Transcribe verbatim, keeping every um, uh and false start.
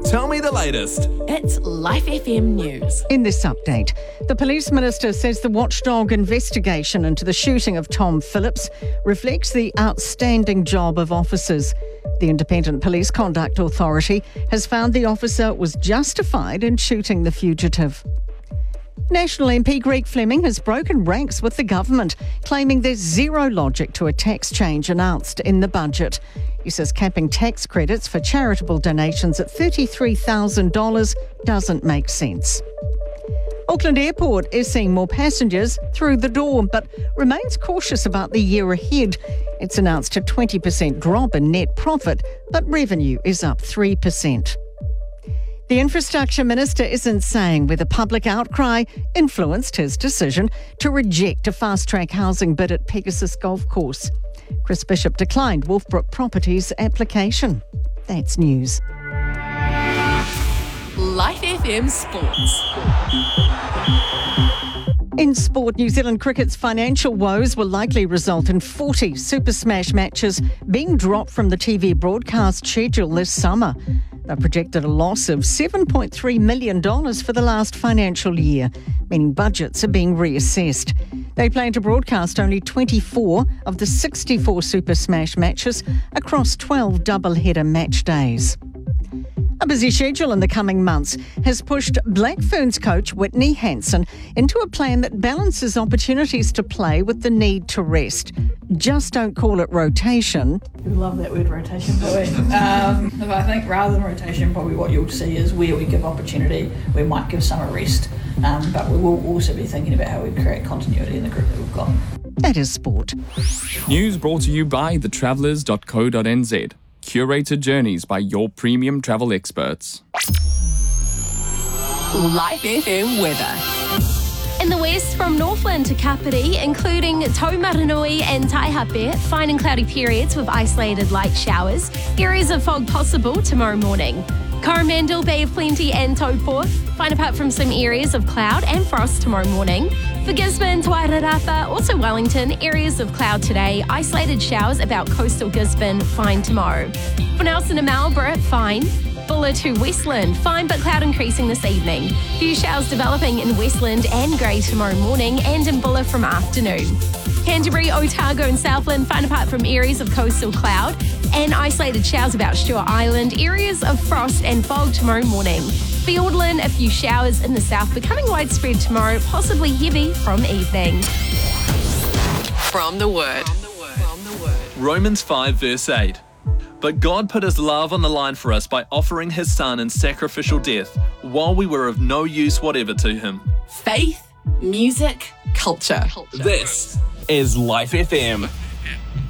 Tell me the latest. It's Life F M News. In this update, the Police Minister says the watchdog investigation into the shooting of Tom Phillips reflects the outstanding job of officers. The Independent Police Conduct Authority has found the officer was justified in shooting the fugitive. National M P Greg Fleming has broken ranks with the government, claiming there's zero logic to a tax change announced in the budget. He says capping tax credits for charitable donations at thirty-three thousand dollars doesn't make sense. Auckland Airport is seeing more passengers through the door, but remains cautious about the year ahead. It's announced a twenty percent drop in net profit, but revenue is up three percent. The Infrastructure Minister isn't saying whether public outcry influenced his decision to reject a fast-track housing bid at Pegasus Golf Course. Chris Bishop declined Wolfbrook Properties' application. That's news. Life F M Sports. In sport, New Zealand cricket's financial woes will likely result in forty Super Smash matches being dropped from the T V broadcast schedule this summer. They projected a loss of seven point three million dollars for the last financial year, meaning budgets are being reassessed. They plan to broadcast only twenty-four of the sixty-four Super Smash matches across twelve double-header match days. A busy schedule in the coming months has pushed Black Ferns coach Whitney Hansen into a plan that balances opportunities to play with the need to rest. Just don't call it rotation. We love that word rotation, probably. Um, but I think rather than rotation, probably what you'll see is where we give opportunity, we might give some a rest, um, but we will also be thinking about how we create continuity in the group that we've got. That is sport. News brought to you by the travellers dot co dot n z. Curated journeys by your premium travel experts. Life F M weather. In the west, from Northland to Kapiti, including Taumaranui and Taihape, fine and cloudy periods with isolated light showers. Areas of fog possible tomorrow morning. Coromandel, Bay of Plenty and Taupo, fine apart from some areas of cloud and frost tomorrow morning. For Gisborne, Wairarapa, also Wellington, areas of cloud today, isolated showers about coastal Gisborne, fine tomorrow. For Nelson and Marlborough, fine. Bulla to Westland, fine but cloud increasing this evening. Few showers developing in Westland and grey tomorrow morning and in Bulla from afternoon. Canterbury, Otago and Southland, fine apart from areas of coastal cloud and isolated showers about Stewart Island, areas of frost and fog tomorrow morning. Fiordland, a few showers in the south becoming widespread tomorrow, possibly heavy from evening. From the Word. Romans five verse eight. But God put his love on the line for us by offering his son in sacrificial death while we were of no use whatever to him. Faith, music, culture. This is Life F M.